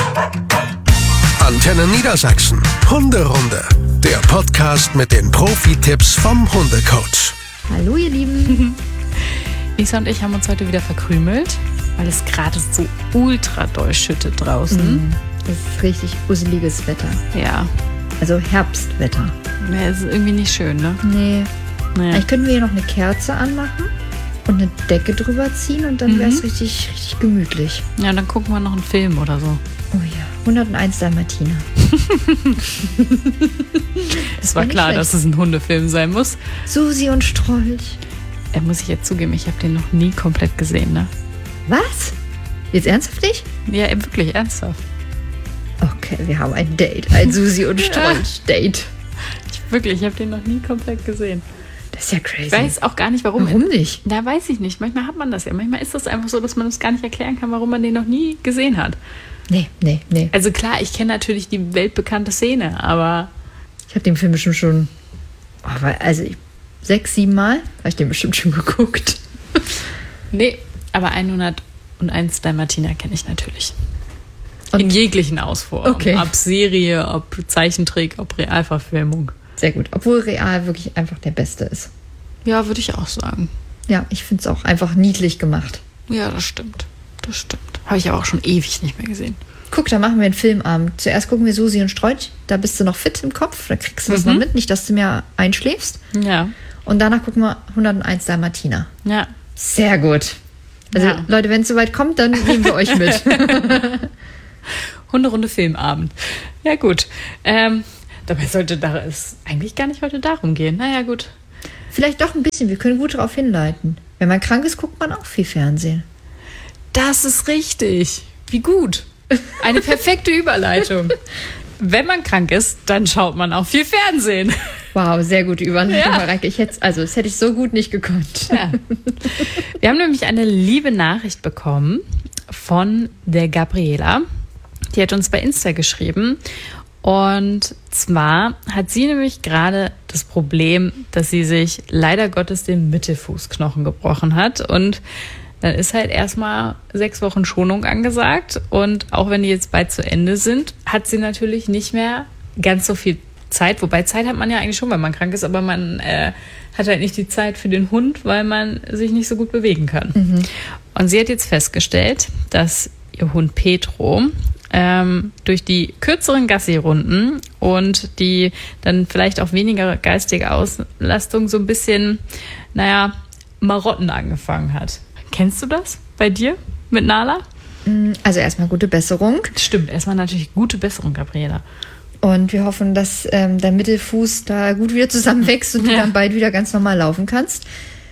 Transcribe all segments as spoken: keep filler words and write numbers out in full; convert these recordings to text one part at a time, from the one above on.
Antenne Niedersachsen. Hunderunde. Der Podcast mit den Profi-Tipps vom Hundecoach. Hallo ihr Lieben. Lisa und ich haben uns heute wieder verkrümelt, weil es gerade so ultra doll schüttet draußen. Mm, das ist richtig usseliges Wetter. Ja. Also Herbstwetter. Ja, es ist irgendwie nicht schön, ne? Nee. Nee. Eigentlich könnten wir hier noch eine Kerze anmachen und eine Decke drüber ziehen und dann wäre es Mhm. richtig, richtig gemütlich. Ja, dann gucken wir noch einen Film oder so. Oh ja, hunderteins Dalmatiner. Es war wär nicht klar, schlecht. dass es ein Hundefilm sein muss. Susi und Strolch. Äh, muss ich jetzt zugeben, ich habe den noch nie komplett gesehen, ne? Was? Jetzt ernsthaft nicht? Ja, äh, wirklich ernsthaft. Okay, wir haben ein Date. Ein Susi und Strolch-Date. Ich, wirklich, ich habe den noch nie komplett gesehen. Das ist ja crazy. Ich weiß auch gar nicht, warum. Warum nicht? Da weiß ich nicht. Manchmal hat man das ja. Manchmal ist das einfach so, dass man es gar nicht erklären kann, warum man den noch nie gesehen hat. Nee, nee, nee. Also klar, ich kenne natürlich die weltbekannte Szene, aber Ich habe den Film bestimmt schon, oh, weil- also ich, sechs, sieben Mal habe ich den bestimmt schon geguckt. nee, aber hunderteins Dalmatiner kenne ich natürlich. Und- In jeglichen Ausformen. Okay. Ob Serie, ob Zeichentrick, ob Realverfilmung. Sehr gut. Obwohl Real wirklich einfach der Beste ist. Ja, würde ich auch sagen. Ja, ich finde es auch einfach niedlich gemacht. Ja, das stimmt. Das stimmt. Habe ich aber auch schon ewig nicht mehr gesehen. Guck, da machen wir einen Filmabend. Zuerst gucken wir Susi und Strolch. Da bist du noch fit im Kopf. Da kriegst du das Mhm. noch mit. Nicht, dass du mir einschläfst. Ja. Und danach gucken wir hunderteins Dalmatiner. Ja. Sehr gut. Also Ja. Leute, wenn es soweit kommt, dann nehmen wir euch mit. Hunderunde Filmabend. Ja, gut. Ähm, dabei sollte da es eigentlich gar nicht heute darum gehen. Naja, gut. Vielleicht doch ein bisschen. Wir können gut darauf hinleiten. Wenn man krank ist, guckt man auch viel Fernsehen. Das ist richtig. Wie gut. Eine perfekte Überleitung. Wenn man krank ist, dann schaut man auch viel Fernsehen. Wow, sehr gute Überleitung, Ja. Mareike. Ich hätte, also, das hätte ich so gut nicht gekonnt. Ja. Wir haben nämlich eine liebe Nachricht bekommen von der Gabriela. Die hat uns bei Insta geschrieben. Und zwar hat sie nämlich gerade das Problem, dass sie sich leider Gottes den Mittelfußknochen gebrochen hat. Und dann ist halt erstmal sechs Wochen Schonung angesagt. Und auch wenn die jetzt bald zu Ende sind, hat sie natürlich nicht mehr ganz so viel Zeit. Wobei Zeit hat man ja eigentlich schon, wenn man krank ist. Aber man äh, hat halt nicht die Zeit für den Hund, weil man sich nicht so gut bewegen kann. Mhm. Und sie hat jetzt festgestellt, dass ihr Hund Petro ähm, durch die kürzeren Gassi-Runden und die dann vielleicht auch weniger geistige Auslastung so ein bisschen, naja, Marotten angefangen hat. Kennst du das bei dir mit Nala? Also erstmal gute Besserung. Stimmt, erstmal natürlich gute Besserung, Gabriela. Und wir hoffen, dass ähm, dein Mittelfuß da gut wieder zusammenwächst und du Ja. dann bald wieder ganz normal laufen kannst.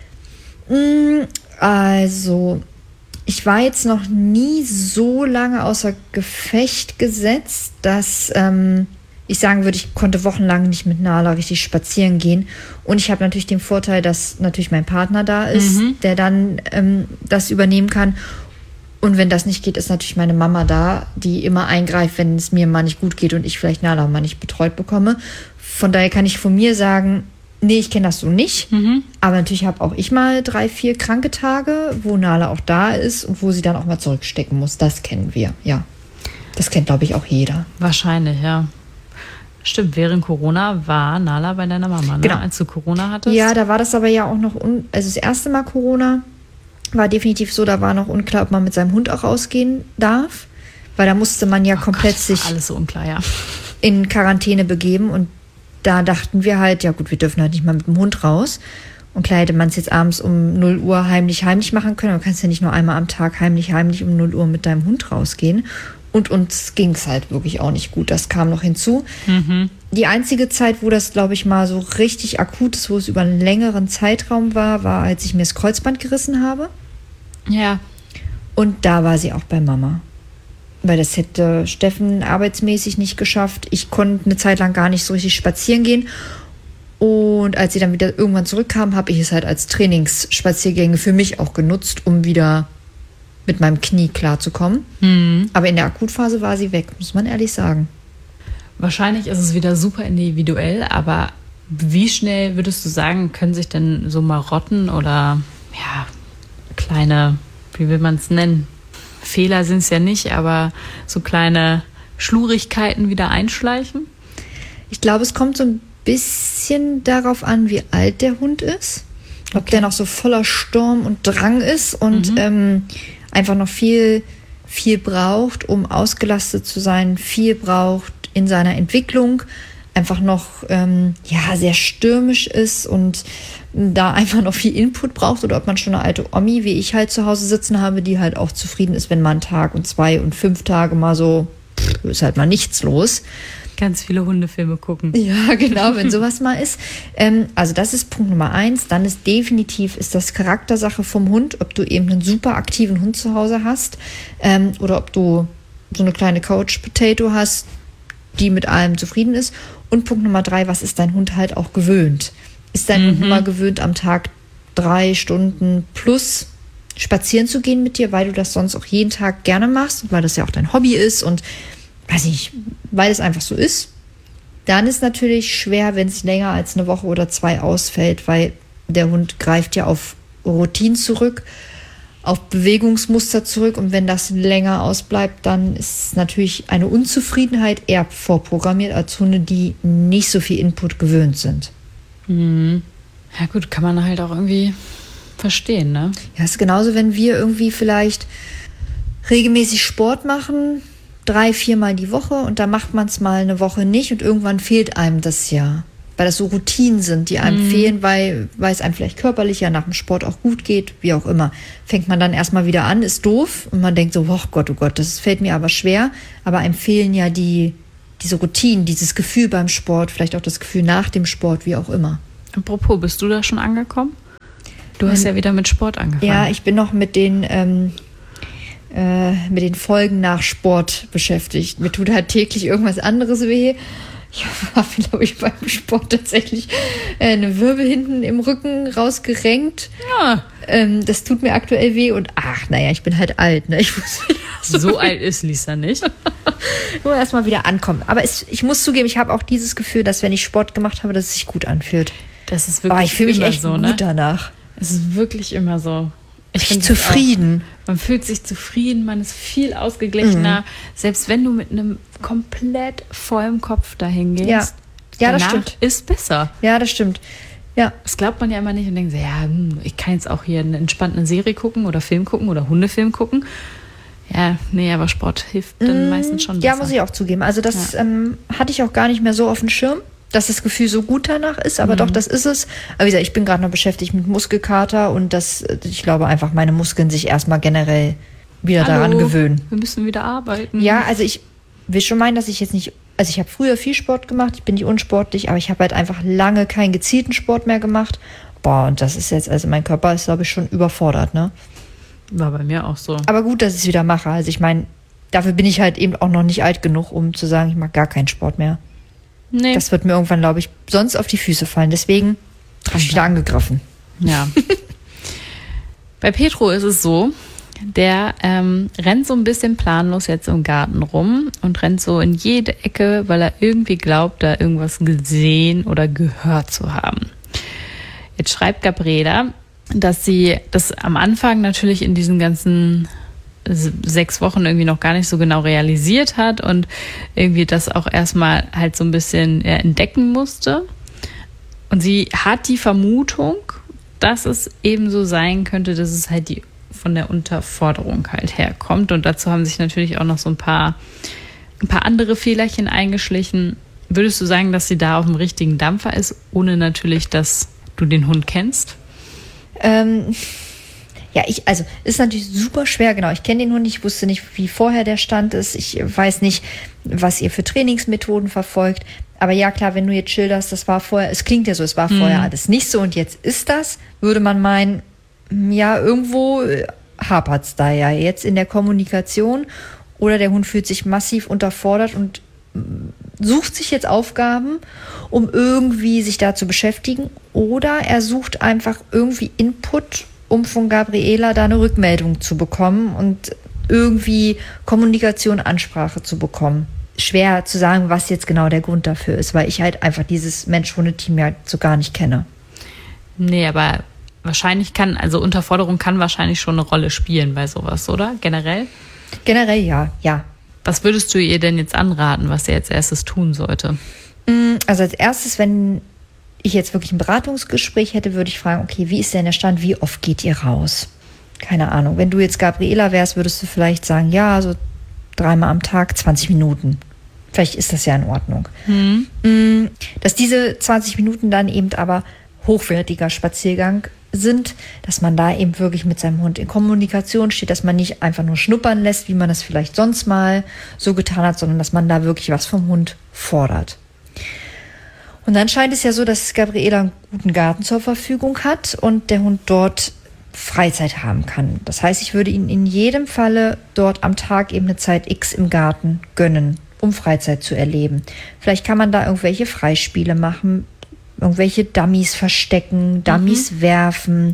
Mm, Also, ich war jetzt noch nie so lange außer Gefecht gesetzt, dass ähm, ich sagen würde, ich konnte wochenlang nicht mit Nala richtig spazieren gehen. Und ich habe natürlich den Vorteil, dass natürlich mein Partner da ist, Mhm. der dann ähm, das übernehmen kann. Und wenn das nicht geht, ist natürlich meine Mama da, die immer eingreift, wenn es mir mal nicht gut geht und ich vielleicht Nala mal nicht betreut bekomme. Von daher kann ich von mir sagen, nee, ich kenne das so nicht. Mhm. Aber natürlich habe auch ich mal drei, vier kranke Tage, wo Nala auch da ist und wo sie dann auch mal zurückstecken muss. Das kennen wir, ja. Das kennt, glaube ich, auch jeder. Wahrscheinlich, ja. Stimmt, während Corona war Nala bei deiner Mama, ne? Genau. Als du Corona hattest. Ja, da war das aber ja auch noch, un also das erste Mal Corona war definitiv so, da war noch unklar, ob man mit seinem Hund auch rausgehen darf. Weil da musste man ja Oh komplett Gott, das war sich alles so unklar, ja. in Quarantäne begeben und da dachten wir halt, ja gut, wir dürfen halt nicht mal mit dem Hund raus. Und klar hätte man es jetzt abends um null Uhr heimlich, heimlich machen können. Aber du kannst ja nicht nur einmal am Tag heimlich, heimlich um null Uhr mit deinem Hund rausgehen. Und uns ging es halt wirklich auch nicht gut. Das kam noch hinzu. Mhm. Die einzige Zeit, wo das, glaube ich, mal so richtig akut ist, wo es über einen längeren Zeitraum war, war, als ich mir das Kreuzband gerissen habe. Ja. Und da war sie auch bei Mama. Weil das hätte Steffen arbeitsmäßig nicht geschafft. Ich konnte eine Zeit lang gar nicht so richtig spazieren gehen. Und als sie dann wieder irgendwann zurückkam, habe ich es halt als Trainingsspaziergänge für mich auch genutzt, um wieder mit meinem Knie klarzukommen. Mhm. Aber in der Akutphase war sie weg, muss man ehrlich sagen. Wahrscheinlich ist es wieder super individuell, aber wie schnell würdest du sagen, können sich denn so Marotten oder ja, kleine, wie will man es nennen, Fehler sind es ja nicht, aber so kleine Schlurigkeiten wieder einschleichen? Ich glaube, es kommt so ein bisschen darauf an, wie alt der Hund ist. Ob Okay. der noch so voller Sturm und Drang ist und ähm, einfach noch viel, viel braucht, um ausgelastet zu sein, viel braucht in seiner Entwicklung, einfach noch ähm, ja, sehr stürmisch ist und da einfach noch viel Input braucht, oder ob man schon eine alte Omi, wie ich halt zu Hause sitzen habe, die halt auch zufrieden ist, wenn mal ein Tag und zwei und fünf Tage mal so, pff, ist halt mal nichts los. Ganz viele Hundefilme gucken. Ja, genau, wenn sowas mal ist. Ähm, also das ist Punkt Nummer eins. Dann ist definitiv ist das Charaktersache vom Hund, ob du eben einen super aktiven Hund zu Hause hast ähm, oder ob du so eine kleine Couch Potato hast, die mit allem zufrieden ist. Und Punkt Nummer drei, was ist dein Hund halt auch gewöhnt? Ist dein Hund mal gewöhnt, am Tag drei Stunden plus spazieren zu gehen mit dir, weil du das sonst auch jeden Tag gerne machst und weil das ja auch dein Hobby ist und weiß nicht, weil es einfach so ist? Dann ist natürlich schwer, wenn es länger als eine Woche oder zwei ausfällt, weil der Hund greift ja auf Routinen zurück, auf Bewegungsmuster zurück, und wenn das länger ausbleibt, dann ist natürlich eine Unzufriedenheit eher vorprogrammiert als Hunde, die nicht so viel Input gewöhnt sind. Ja gut, kann man halt auch irgendwie verstehen, ne? Ja, ist genauso, wenn wir irgendwie vielleicht regelmäßig Sport machen, drei, viermal die Woche, und da macht man es mal eine Woche nicht und irgendwann fehlt einem das ja. Weil das so Routinen sind, die einem fehlen, weil, weil es einem vielleicht körperlich ja nach dem Sport auch gut geht, wie auch immer. Fängt man dann erstmal wieder an, ist doof und man denkt so, oh Gott, oh Gott, das fällt mir aber schwer. Aber einem fehlen ja die, diese Routinen, dieses Gefühl beim Sport, vielleicht auch das Gefühl nach dem Sport, wie auch immer. Apropos, bist du da schon angekommen? Du hast ja wieder mit Sport angefangen. Ja, ich bin noch mit den, ähm, äh, mit den Folgen nach Sport beschäftigt. Mir tut halt täglich irgendwas anderes weh. Ich habe, glaube ich, beim Sport tatsächlich äh, eine Wirbel hinten im Rücken rausgerenkt. Ja. Ähm, das tut mir aktuell weh und ach, naja, ich bin halt alt. Ne? Ich muss So alt ist Lisa nicht. nur erstmal wieder ankommen. Aber es, ich muss zugeben, ich habe auch dieses Gefühl, dass wenn ich Sport gemacht habe, dass es sich gut anfühlt. Das ist Aber wirklich ich fühle mich immer echt so, gut ne? danach. Es ist wirklich immer so. Ich Ich finde zufrieden. Auch, man fühlt sich zufrieden, man ist viel ausgeglichener. Selbst wenn du mit einem komplett vollen Kopf dahin gehst, Ja. Ja, das danach stimmt. ist besser. Ja, das stimmt. Ja. Das glaubt man ja immer nicht und denkt so, ja, hm, ich kann jetzt auch hier eine entspannte Serie gucken oder Film gucken oder Hundefilm gucken. Ja, nee, aber Sport hilft dann meistens schon Ja, besser. muss ich auch zugeben. Also das ähm, hatte ich auch gar nicht mehr so auf dem Schirm, dass das Gefühl so gut danach ist, aber doch, das ist es. Aber wie gesagt, ich bin gerade noch beschäftigt mit Muskelkater und das, ich glaube einfach, meine Muskeln sich erstmal generell wieder Hallo, daran gewöhnen. wir müssen wieder arbeiten. Ja, also ich will schon meinen, dass ich jetzt nicht, also ich habe früher viel Sport gemacht, ich bin nicht unsportlich, aber ich habe halt einfach lange keinen gezielten Sport mehr gemacht. Boah, und das ist jetzt, also mein Körper ist, glaube ich, schon überfordert, ne? War bei mir auch so. Aber gut, dass ich es wieder mache. Also ich meine, dafür bin ich halt eben auch noch nicht alt genug, um zu sagen, ich mag gar keinen Sport mehr. Nee. Das wird mir irgendwann, glaube ich, sonst auf die Füße fallen. Deswegen habe ich wieder angegriffen. Ja. Bei Petro ist es so, der ähm, rennt so ein bisschen planlos jetzt im Garten rum und rennt so in jede Ecke, weil er irgendwie glaubt, da irgendwas gesehen oder gehört zu haben. Jetzt schreibt Gabriela, dass sie das am Anfang natürlich in diesen ganzen sechs Wochen irgendwie noch gar nicht so genau realisiert hat und irgendwie das auch erstmal halt so ein bisschen ja, entdecken musste. Und sie hat die Vermutung, dass es eben so sein könnte, dass es halt die von der Unterforderung halt herkommt. Und dazu haben sich natürlich auch noch so ein paar, ein paar andere Fehlerchen eingeschlichen. Würdest du sagen, dass sie da auf dem richtigen Dampfer ist, ohne natürlich, dass du den Hund kennst? Ähm, ja, ich, also ist natürlich super schwer, genau. Ich kenne den Hund, ich wusste nicht, wie vorher der Stand ist. Ich weiß nicht, was ihr für Trainingsmethoden verfolgt. Aber ja, klar, wenn du jetzt schilderst, das war vorher, es klingt ja so, es war vorher alles nicht so und jetzt ist das, würde man meinen, ja, irgendwo hapert es da ja jetzt in der Kommunikation oder der Hund fühlt sich massiv unterfordert und sucht sich jetzt Aufgaben, um irgendwie sich da zu beschäftigen, oder er sucht einfach irgendwie Input, um von Gabriela da eine Rückmeldung zu bekommen und irgendwie Kommunikation, Ansprache zu bekommen. Schwer zu sagen, was jetzt genau der Grund dafür ist, weil ich halt einfach dieses Mensch-Hunde-Team ja so gar nicht kenne. Nee, aber wahrscheinlich kann, also Unterforderung kann wahrscheinlich schon eine Rolle spielen bei sowas, oder? Generell? Generell ja, ja. Was würdest du ihr denn jetzt anraten, was sie als erstes tun sollte? Also als erstes, wenn ich jetzt wirklich ein Beratungsgespräch hätte, würde ich fragen, okay, wie ist denn der Stand, wie oft geht ihr raus? Keine Ahnung. Wenn du jetzt Gabriela wärst, würdest du vielleicht sagen, ja, so dreimal am Tag, zwanzig Minuten. Vielleicht ist das ja in Ordnung. Mhm. Dass diese zwanzig Minuten dann eben aber hochwertiger Spaziergang sind, dass man da eben wirklich mit seinem Hund in Kommunikation steht, dass man nicht einfach nur schnuppern lässt, wie man das vielleicht sonst mal so getan hat, sondern dass man da wirklich was vom Hund fordert. Und dann scheint es ja so, dass Gabriela einen guten Garten zur Verfügung hat und der Hund dort Freizeit haben kann. Das heißt, ich würde ihn in jedem Falle dort am Tag eben eine Zeit X im Garten gönnen, um Freizeit zu erleben. Vielleicht kann man da irgendwelche Freispiele machen, irgendwelche Dummies verstecken, Dummies mhm. werfen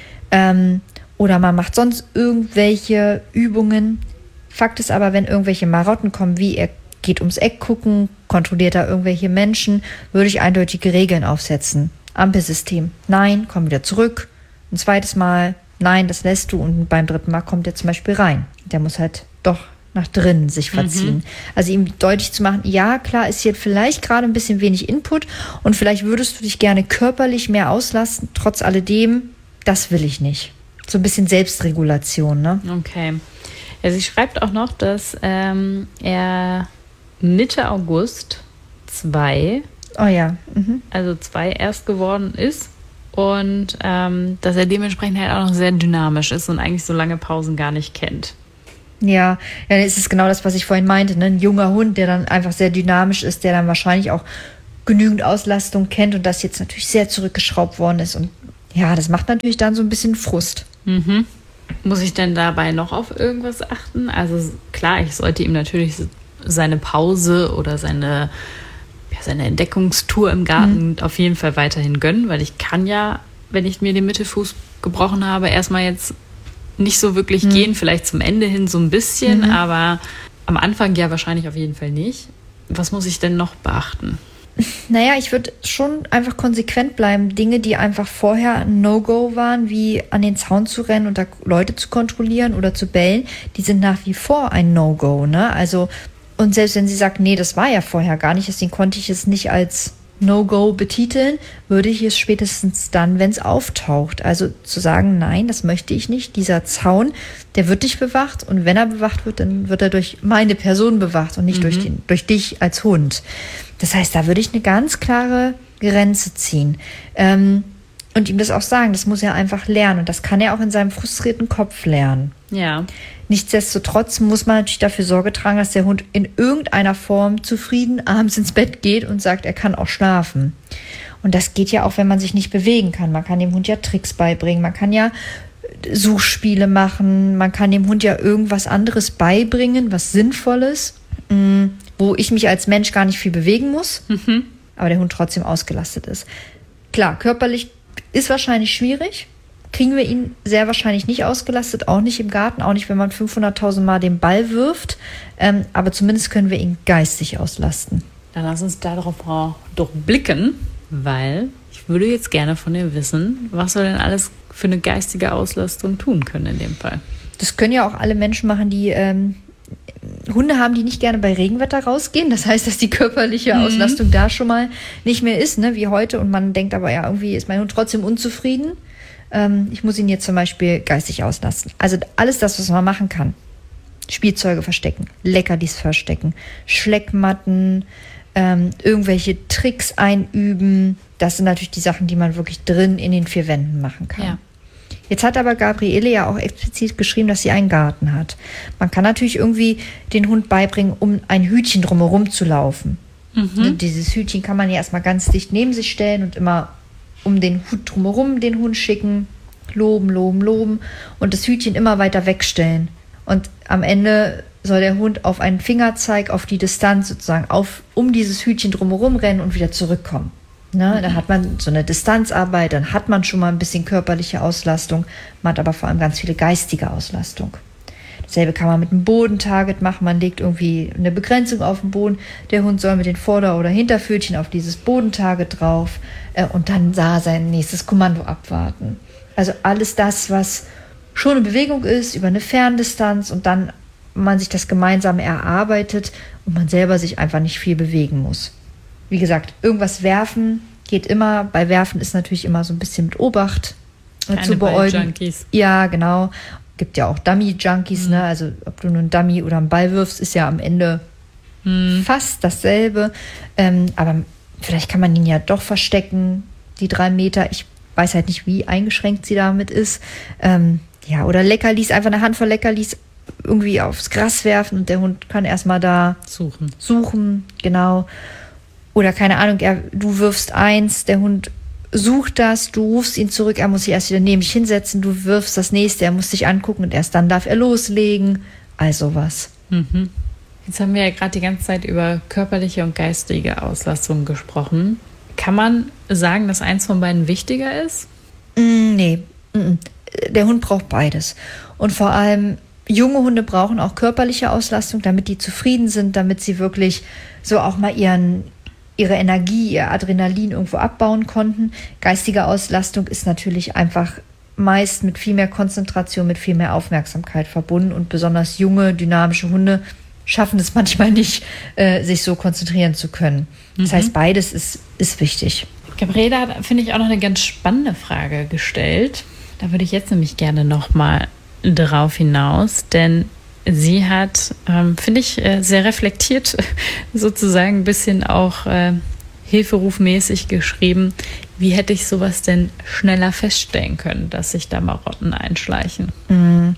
ähm, oder man macht sonst irgendwelche Übungen. Fakt ist aber, wenn irgendwelche Marotten kommen, wie er geht ums Eck gucken, kontrolliert da irgendwelche Menschen, würde ich eindeutige Regeln aufsetzen. Ampelsystem, nein, komm wieder zurück. Ein zweites Mal, nein, das lässt du. Und beim dritten Mal kommt er zum Beispiel rein. Der muss halt doch nach drinnen sich verziehen. Mhm. Also ihm deutlich zu machen, ja, klar, ist hier vielleicht gerade ein bisschen wenig Input und vielleicht würdest du dich gerne körperlich mehr auslassen. Trotz alledem, das will ich nicht. So ein bisschen Selbstregulation, ne? Okay. Ja, sie schreibt auch noch, dass ähm, er Mitte August zwei, oh ja, mhm. also zwei erst geworden ist und ähm, dass er dementsprechend halt auch noch sehr dynamisch ist und eigentlich so lange Pausen gar nicht kennt. Ja, ja, es ist genau das, was ich vorhin meinte, ne? Ein junger Hund, der dann einfach sehr dynamisch ist, der dann wahrscheinlich auch genügend Auslastung kennt und das jetzt natürlich sehr zurückgeschraubt worden ist. Und ja, das macht natürlich dann so ein bisschen Frust. Mhm. Muss ich denn dabei noch auf irgendwas achten? Also klar, ich sollte ihm natürlich seine Pause oder seine, ja, seine Entdeckungstour im Garten mhm. auf jeden Fall weiterhin gönnen, weil ich kann ja, wenn ich mir den Mittelfuß gebrochen habe, erstmal jetzt nicht so wirklich mhm. gehen, vielleicht zum Ende hin so ein bisschen, mhm. aber am Anfang ja wahrscheinlich auf jeden Fall nicht. Was muss ich denn noch beachten? Naja, ich würde schon einfach konsequent bleiben. Dinge, die einfach vorher ein No-Go waren, wie an den Zaun zu rennen und da Leute zu kontrollieren oder zu bellen, die sind nach wie vor ein No-Go, ne? Also, und selbst wenn sie sagt, nee, das war ja vorher gar nicht, deswegen konnte ich es nicht als No-Go betiteln, würde ich es spätestens dann, wenn es auftaucht. Also zu sagen, nein, das möchte ich nicht. Dieser Zaun, der wird nicht bewacht und wenn er bewacht wird, dann wird er durch meine Person bewacht und nicht mhm. durch, den, durch dich als Hund. Das heißt, da würde ich eine ganz klare Grenze ziehen. Ähm, und ihm das auch sagen, das muss er einfach lernen und das kann er auch in seinem frustrierten Kopf lernen. Ja. Nichtsdestotrotz muss man natürlich dafür Sorge tragen, dass der Hund in irgendeiner Form zufrieden abends ins Bett geht und sagt, er kann auch schlafen. Und das geht ja auch, wenn man sich nicht bewegen kann. Man kann dem Hund ja Tricks beibringen, man kann ja Suchspiele machen, man kann dem Hund ja irgendwas anderes beibringen, was Sinnvolles, wo ich mich als Mensch gar nicht viel bewegen muss, mhm. aber der Hund trotzdem ausgelastet ist. Klar, körperlich ist wahrscheinlich schwierig. Kriegen wir ihn sehr wahrscheinlich nicht ausgelastet, auch nicht im Garten, auch nicht, wenn man fünfhunderttausend Mal den Ball wirft. Ähm, aber zumindest können wir ihn geistig auslasten. Dann lass uns darauf doch blicken, weil ich würde jetzt gerne von dir wissen, was wir denn alles für eine geistige Auslastung tun können in dem Fall. Das können ja auch alle Menschen machen, die ähm, Hunde haben, die nicht gerne bei Regenwetter rausgehen. Das heißt, dass die körperliche mhm. Auslastung da schon mal nicht mehr ist, ne, wie heute. Und man denkt aber, ja, irgendwie ist mein Hund trotzdem unzufrieden. Ich muss ihn jetzt zum Beispiel geistig auslasten. Also alles das, was man machen kann. Spielzeuge verstecken, Leckerlis verstecken, Schleckmatten, ähm, irgendwelche Tricks einüben. Das sind natürlich die Sachen, die man wirklich drin in den vier Wänden machen kann. Ja. Jetzt hat aber Gabriele ja auch explizit geschrieben, dass sie einen Garten hat. Man kann natürlich irgendwie den Hund beibringen, um ein Hütchen drumherum zu laufen. Mhm. Dieses Hütchen kann man ja erstmal ganz dicht neben sich stellen und immer um den Hut drumherum den Hund schicken, loben, loben, loben und das Hütchen immer weiter wegstellen. Und am Ende soll der Hund auf einen Fingerzeig, auf die Distanz sozusagen, auf, um dieses Hütchen drumherum rennen und wieder zurückkommen. Ne? Mhm. Dann hat man so eine Distanzarbeit, dann hat man schon mal ein bisschen körperliche Auslastung, man hat aber vor allem ganz viele geistige Auslastung. Dasselbe kann man mit einem Bodentarget machen. Man legt irgendwie eine Begrenzung auf den Boden. Der Hund soll mit den Vorder- oder Hinterpfötchen auf dieses Bodentarget drauf äh, und dann da sein nächstes Kommando abwarten. Also alles das, was schon in Bewegung ist, über eine Ferndistanz und dann man sich das gemeinsam erarbeitet und man selber sich einfach nicht viel bewegen muss. Wie gesagt, irgendwas werfen geht immer. Bei Werfen ist natürlich immer so ein bisschen mit Obacht Keine zu beäugen. Ball-Junkies. Ja, genau. Gibt ja auch Dummy-Junkies, mhm. ne? Also ob du nur einen Dummy oder einen Ball wirfst, ist ja am Ende mhm. fast dasselbe. Ähm, aber vielleicht kann man ihn ja doch verstecken, die drei Meter. Ich weiß halt nicht, wie eingeschränkt sie damit ist. Ähm, ja, oder Leckerlis, einfach eine Handvoll Leckerlis irgendwie aufs Gras werfen und der Hund kann erstmal da suchen. Suchen, genau. Oder keine Ahnung, er, du wirfst eins, der Hund sucht das, du rufst ihn zurück, er muss sich erst wieder neben dich hinsetzen, du wirfst das nächste, er muss dich angucken und erst dann darf er loslegen. All sowas. Mhm. Jetzt haben wir ja gerade die ganze Zeit über körperliche und geistige Auslastung gesprochen. Kann man sagen, dass eins von beiden wichtiger ist? Mm, nee. Mm-mm. Der Hund braucht beides. Und vor allem junge Hunde brauchen auch körperliche Auslastung, damit die zufrieden sind, damit sie wirklich so auch mal ihren, ihre Energie, ihr Adrenalin irgendwo abbauen konnten. Geistige Auslastung ist natürlich einfach meist mit viel mehr Konzentration, mit viel mehr Aufmerksamkeit verbunden und besonders junge, dynamische Hunde schaffen es manchmal nicht, äh, sich so konzentrieren zu können. Das mhm. heißt, beides ist, ist wichtig. Gabriela hat, finde ich, auch noch eine ganz spannende Frage gestellt. Da würde ich jetzt nämlich gerne noch mal drauf hinaus, denn sie hat, ähm, finde ich, äh, sehr reflektiert sozusagen ein bisschen auch äh, hilferufmäßig geschrieben, wie hätte ich sowas denn schneller feststellen können, dass sich da Marotten einschleichen? Mhm.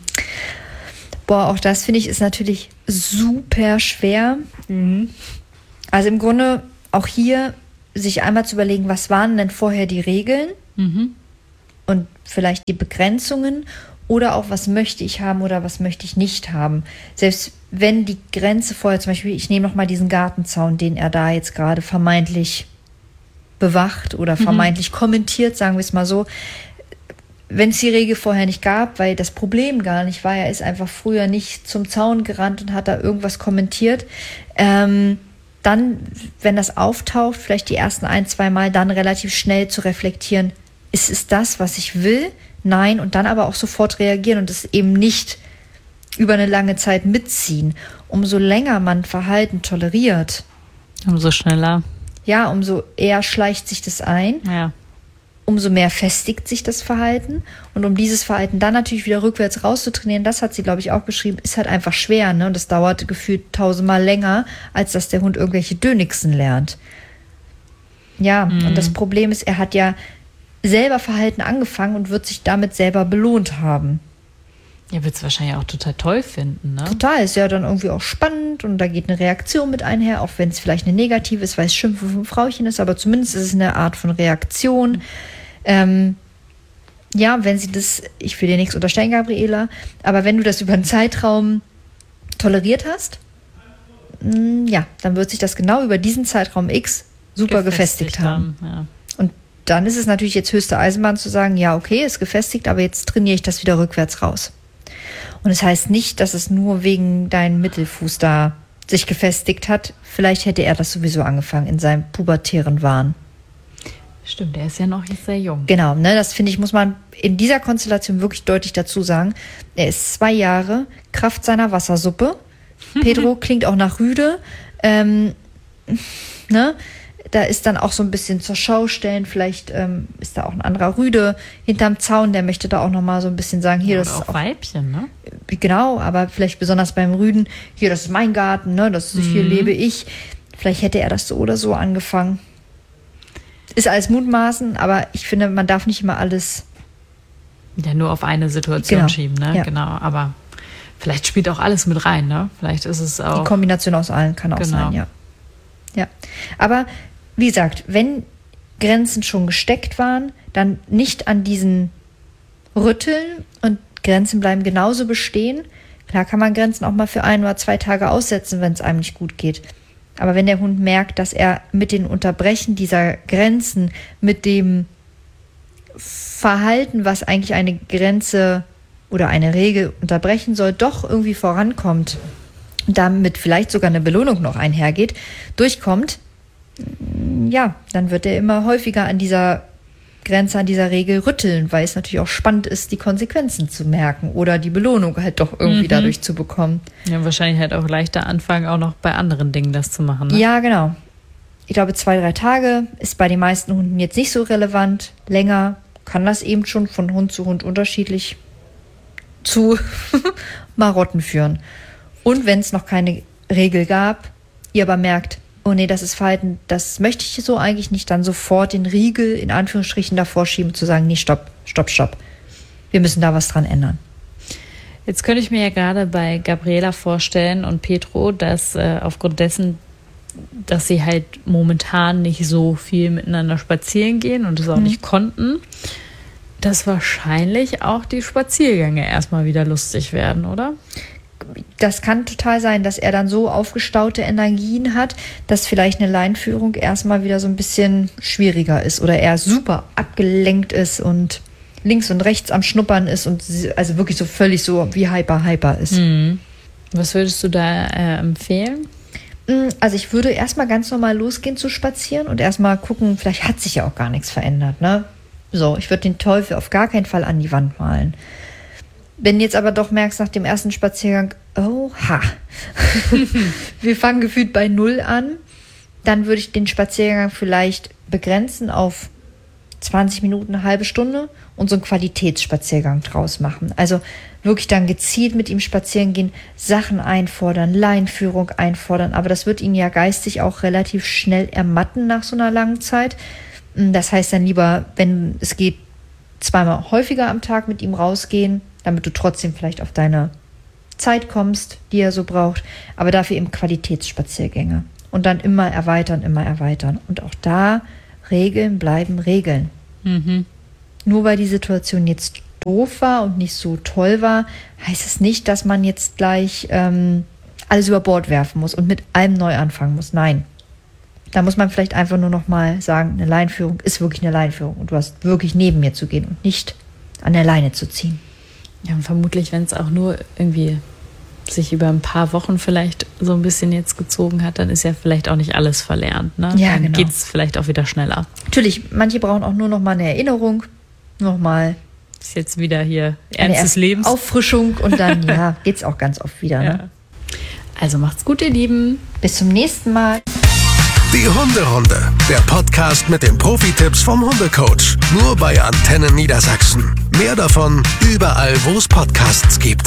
Boah, auch das finde ich ist natürlich super schwer. Mhm. Also im Grunde auch hier sich einmal zu überlegen, was waren denn vorher die Regeln mhm. und vielleicht die Begrenzungen oder auch, was möchte ich haben oder was möchte ich nicht haben. Selbst wenn die Grenze vorher, zum Beispiel, ich nehme nochmal diesen Gartenzaun, den er da jetzt gerade vermeintlich bewacht oder vermeintlich mhm. kommentiert, sagen wir es mal so, wenn es die Regel vorher nicht gab, weil das Problem gar nicht war, er ist einfach früher nicht zum Zaun gerannt und hat da irgendwas kommentiert, ähm, dann, wenn das auftaucht, vielleicht die ersten ein, zwei Mal, dann relativ schnell zu reflektieren, ist es das, was ich will? Nein, und dann aber auch sofort reagieren und es eben nicht über eine lange Zeit mitziehen. Umso länger man Verhalten toleriert, umso schneller. Ja, umso eher schleicht sich das ein. Ja. Umso mehr festigt sich das Verhalten. Und um dieses Verhalten dann natürlich wieder rückwärts rauszutrainieren, das hat sie, glaube ich, auch geschrieben, ist halt einfach schwer. Ne? Und das dauert gefühlt tausendmal länger, als dass der Hund irgendwelche Dönixen lernt. Ja, mhm. und das Problem ist, er hat ja selber Verhalten angefangen und wird sich damit selber belohnt haben. Ja, wird es wahrscheinlich auch total toll finden, ne? Total, ist ja dann irgendwie auch spannend und da geht eine Reaktion mit einher, auch wenn es vielleicht eine negative ist, weil es Schimpfen vom Frauchen ist, aber zumindest ist es eine Art von Reaktion. Ähm, ja, wenn sie das, ich will dir nichts unterstellen, Gabriela, aber wenn du das über einen Zeitraum toleriert hast, mh, ja, dann wird sich das genau über diesen Zeitraum X super gefestigt, gefestigt haben. haben ja. Und dann ist es natürlich jetzt höchste Eisenbahn zu sagen, ja, okay, ist gefestigt, aber jetzt trainiere ich das wieder rückwärts raus. Und es das heißt nicht, dass es nur wegen deinem Mittelfuß da sich gefestigt hat. Vielleicht hätte er das sowieso angefangen in seinem pubertären Wahn. Stimmt, er ist ja noch sehr jung. Genau, ne, das finde ich, muss man in dieser Konstellation wirklich deutlich dazu sagen. Er ist zwei Jahre, Kraft seiner Wassersuppe. Pedro klingt auch nach Rüde. Ähm, ne? Da ist dann auch so ein bisschen zur Schau stellen. Vielleicht ähm, ist da auch ein anderer Rüde hinterm Zaun. Der möchte da auch nochmal so ein bisschen sagen, hier, ja, das ist auch auch Weibchen, ne? Genau, aber vielleicht besonders beim Rüden, hier, das ist mein Garten, ne? Das ist, hier mhm. lebe ich. Vielleicht hätte er das so oder so angefangen. Ist alles Mutmaßen, aber ich finde, man darf nicht immer alles ja nur auf eine Situation genau. schieben, ne? Ja. Genau, aber vielleicht spielt auch alles mit rein, ne? Vielleicht ist es auch die Kombination aus allen kann auch genau. sein, ja. Ja, aber wie gesagt, wenn Grenzen schon gesteckt waren, dann nicht an diesen rütteln und Grenzen bleiben genauso bestehen. Klar kann man Grenzen auch mal für ein oder zwei Tage aussetzen, wenn es einem nicht gut geht. Aber wenn der Hund merkt, dass er mit dem Unterbrechen dieser Grenzen, mit dem Verhalten, was eigentlich eine Grenze oder eine Regel unterbrechen soll, doch irgendwie vorankommt und damit vielleicht sogar eine Belohnung noch einhergeht, durchkommt, ja, dann wird er immer häufiger an dieser Grenze an dieser Regel rütteln, weil es natürlich auch spannend ist, die Konsequenzen zu merken oder die Belohnung halt doch irgendwie mhm. dadurch zu bekommen. Ja, wahrscheinlich halt auch leichter anfangen, auch noch bei anderen Dingen das zu machen. Ne? Ja, genau. Ich glaube, zwei, drei Tage ist bei den meisten Hunden jetzt nicht so relevant. Länger kann das eben schon von Hund zu Hund unterschiedlich zu Marotten führen. Und wenn es noch keine Regel gab, ihr aber merkt, oh nee, das ist Verhalten, das möchte ich so eigentlich nicht, dann sofort den Riegel in Anführungsstrichen davor schieben, zu sagen, nee, stopp, stopp, stopp. Wir müssen da was dran ändern. Jetzt könnte ich mir ja gerade bei Gabriela vorstellen und Petro, dass äh, aufgrund dessen, dass sie halt momentan nicht so viel miteinander spazieren gehen und es auch mhm. nicht konnten, dass wahrscheinlich auch die Spaziergänge erstmal wieder lustig werden, oder? Das kann total sein, dass er dann so aufgestaute Energien hat, dass vielleicht eine Leinführung erstmal wieder so ein bisschen schwieriger ist oder er super abgelenkt ist und links und rechts am Schnuppern ist und also wirklich so völlig so wie hyper, hyper ist. Mhm. Was würdest du da äh, empfehlen? Also ich würde erstmal ganz normal losgehen zu spazieren und erstmal gucken, vielleicht hat sich ja auch gar nichts verändert, ne? So, ich würde den Teufel auf gar keinen Fall an die Wand malen. Wenn du jetzt aber doch merkst nach dem ersten Spaziergang, oha, wir fangen gefühlt bei Null an, dann würde ich den Spaziergang vielleicht begrenzen auf zwanzig Minuten, eine halbe Stunde und so einen Qualitätsspaziergang draus machen. Also wirklich dann gezielt mit ihm spazieren gehen, Sachen einfordern, Leinführung einfordern, aber das wird ihn ja geistig auch relativ schnell ermatten nach so einer langen Zeit. Das heißt dann lieber, wenn es geht, zweimal häufiger am Tag mit ihm rausgehen, damit du trotzdem vielleicht auf deine Zeit kommst, die er so braucht, aber dafür eben Qualitätsspaziergänge. Und dann immer erweitern, immer erweitern. Und auch da, Regeln bleiben Regeln. Mhm. Nur weil die Situation jetzt doof war und nicht so toll war, heißt es nicht, dass man jetzt gleich ähm, alles über Bord werfen muss und mit allem neu anfangen muss. Nein. Da muss man vielleicht einfach nur noch mal sagen, eine Leinführung ist wirklich eine Leinführung und du hast wirklich neben mir zu gehen und nicht an der Leine zu ziehen. Ja, und vermutlich, wenn es auch nur irgendwie sich über ein paar Wochen vielleicht so ein bisschen jetzt gezogen hat, dann ist ja vielleicht auch nicht alles verlernt. Ne? Ja, dann genau. geht es vielleicht auch wieder schneller. Natürlich, manche brauchen auch nur noch mal eine Erinnerung, noch mal ist jetzt wieder hier Ernst des Lebens. Auffrischung und dann ja, geht's auch ganz oft wieder. Ja. Ne? Also macht's gut, ihr Lieben. Bis zum nächsten Mal. Die Hunderunde, der Podcast mit den Profi-Tipps vom Hundecoach. Nur bei Antenne Niedersachsen. Mehr davon überall, wo es Podcasts gibt.